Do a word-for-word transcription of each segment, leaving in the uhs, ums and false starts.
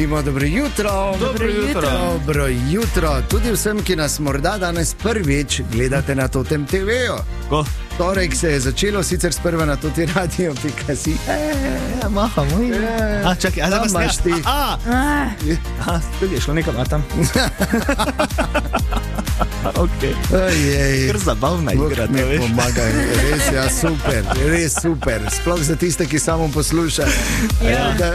želimo dobro jutro. Dobro jutro. Dobro jutro. Tudi vsem, ki nas morda danes prvič gledate na Totem te vejo. Ko? Torek se je začelo, sicer sprva na Toti radio pika si. Ja, maham. A, čakaj, a da vas imaš ti. A, a, tudi je šlo nekam, a tam. Okay. Kar zabavna igra, ne veš. Pomagaj, res, ja, super, res super. Sploh za tiste, ki samo poslušajo. Ja. Da...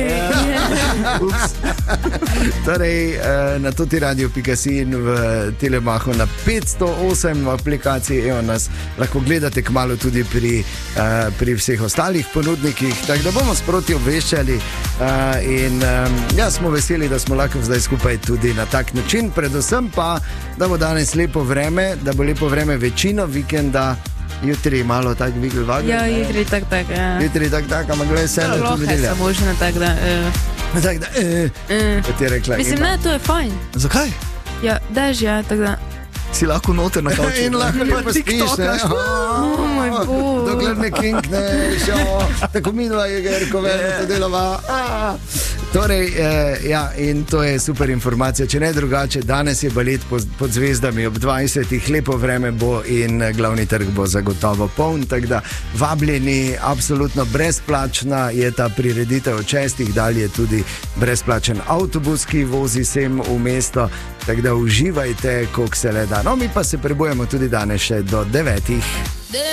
torej, na Toti radio pika si in v Telemachu na petsto osem aplikacij, evo nas, lahko gledate kmalu tudi pri, pri vseh ostalih ponudnikih, tako da bomo sproti obveščali in ja, smo veseli, da smo lahko zdaj skupaj tudi na tak način, predvsem pa, da bo danes lepo vreme, da bo lepo vreme večino vikenda, jutri malo tak vigel vagel. Ja, jutri tak tak, ja. Jutri tak tak, ampak gledaj se, da tu nedelja. nedelja. Samo že na tak, da... Uh. Tak da, eh, Uh. kot je rekla. Mislim, ima. ne, to je fajn. Zakaj? Ja, daž, ja, tako da... Si lahko noter na kavču. In lahko lepo spiš, ne? Oh, moj bog. Dokler ne kinkneš, tako minula je Gerko, verno to delova. Torej, eh, ja, in to je super informacija, če ne drugače, danes je balet pod, pod zvezdami ob dvajsetih, lepo vreme bo in glavni trg bo zagotovo poln, tako da vabljeni, absolutno brezplačna je ta prireditev od šestih, dalje tudi brezplačen avtobus, ki vozi sem v mesto, tako da uživajte, koliko se le da. No, mi pa se prebujemo tudi danes še do devetih.